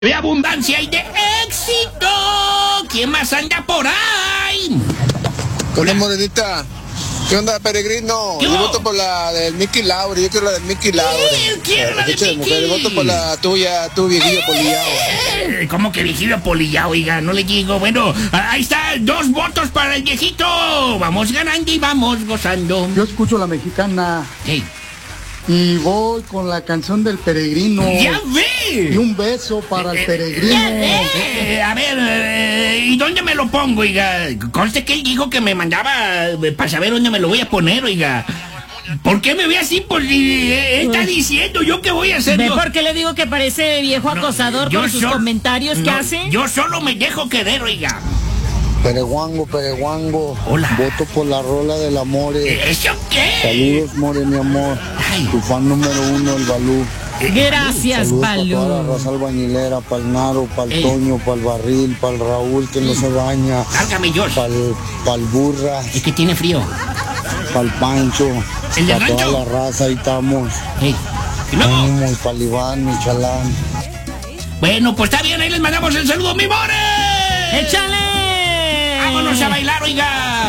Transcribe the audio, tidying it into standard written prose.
de abundancia y de éxito. ¿Quién más anda por ahí? Hola, morenita. ¿Qué onda, peregrino? Yo voto por la del Mickey Laure. Yo quiero la del Mickey Laure. Quiero la de Mickey. Mujer, voto por la tuya, tu viejillo polillao. ¿Cómo que viejillo polillao, oiga? No le digo. Bueno, ahí está, 2 votos para el viejito. Vamos ganando y vamos gozando. Yo escucho la mexicana. Hey. Y voy con la canción del peregrino. ¡Ya ve! Y un beso para el peregrino. A ver, ¿y dónde me lo pongo, oiga? Conste que él dijo que me mandaba para saber dónde me lo voy a poner, oiga. ¿Por qué me ve así? Pues él está diciendo, ¿yo qué voy a hacer? ¿Por qué le digo que parece viejo acosador con sus comentarios que hace? Yo solo me dejo querer, oiga. Pereguango, pereguango. Hola. Voto por la rola del amor. ¿Eso qué? Saludos, more, mi amor. Ay. Tu fan número 1, el Balú. Gracias, Saludos para toda la Balú. raza albañilera, para el Naro, para el Toño, para el Barril, para el Raúl que no se baña. Cárgame, George. Para el Burra, Es que tiene frío. para el Pancho. ¿El del Para rancho? toda la raza, ahí estamos. Hey. ¿Y luego? Ánimo, para el Iván, mi chalán. Bueno, pues está bien, ahí les mandamos el saludo, mi more. ¡Échale! Vámonos a bailar, oiga.